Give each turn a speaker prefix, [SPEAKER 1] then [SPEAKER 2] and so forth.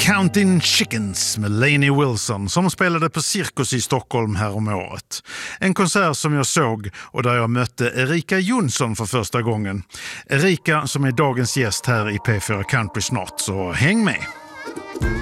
[SPEAKER 1] Counting Chickens med Lainey Wilson som spelade på Cirkus i Stockholm här om året. En konsert som jag såg och där jag mötte Erika Jonsson för första gången. Erika som är dagens gäst här i P4 Country snart, så häng med!